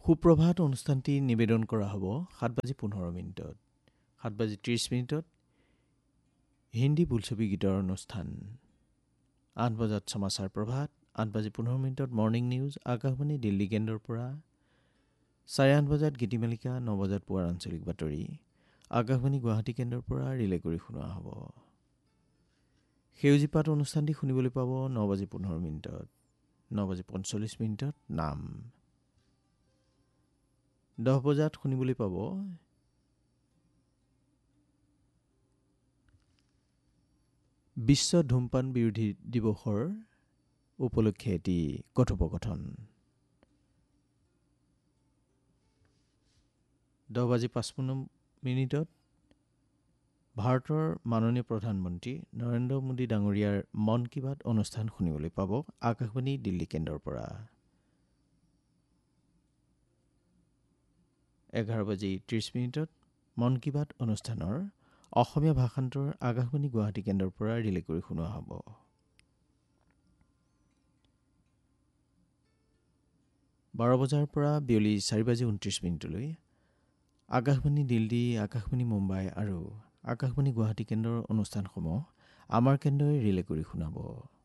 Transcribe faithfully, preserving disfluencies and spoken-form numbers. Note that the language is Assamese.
সুপ্ৰভাত অনুষ্ঠানটি নিবেদন কৰা হ'ব সাত বাজি পোন্ধৰ মিনিটত। সাত বাজি ত্ৰিছ মিনিটত হিন্দী বোলছবি গীতৰ অনুষ্ঠান। আঠ বজাত সমাচাৰ প্ৰভাত, আঠ বাজি পোন্ধৰ মিনিটত মৰ্ণিং নিউজ আকাশবাণী দিল্লী কেন্দ্ৰৰ পৰা। চাৰে আঠ বজাত গীতিমালিকা, ন বজাত পুৱাৰ আঞ্চলিক বাতৰি আকাশবাণী গুৱাহাটী কেন্দ্ৰৰ পৰা ৰিলে কৰি শুনোৱা হ'ব। সেউজীপাত অনুষ্ঠানটি শুনিবলৈ পাব ন বাজি পোন্ধৰ মিনিটত। ন বাজি পঞ্চল্লিছ মিনিটত নাম। দহ বজাত শুনিবলৈ পাব বিশ্ব ধূমপান বিৰোধী দিৱসৰ উপলক্ষে এটি কথোপকথন। দহ বাজি পাঁচপন্ন মিনিটত ভাৰতৰ মাননীয় প্ৰধানমন্ত্ৰী নৰেন্দ্ৰ মোদী ডাঙৰীয়াৰ মন কী বাত অনুষ্ঠান শুনিবলৈ পাব আকাশবাণী দিল্লী কেন্দ্ৰৰ পৰা। এঘাৰ বাজি ত্ৰিছ মিনিটত মন কী বাত অনুষ্ঠানৰ অসমীয়া ভাষান্তৰ আকাশবাণী গুৱাহাটী কেন্দ্ৰৰ পৰা ৰিলে কৰি শুনোৱা হ'ব। বাৰ বজাৰ পৰা বিয়লি চাৰি বাজি ঊনত্ৰিছ মিনিটলৈ আকাশবাণী দিল্লী, আকাশবাণী মুম্বাই আৰু আকাশবাণী গুৱাহাটী কেন্দ্ৰৰ অনুষ্ঠানসমূহ আমাৰ কেন্দ্ৰই ৰিলে কৰি শুনাব।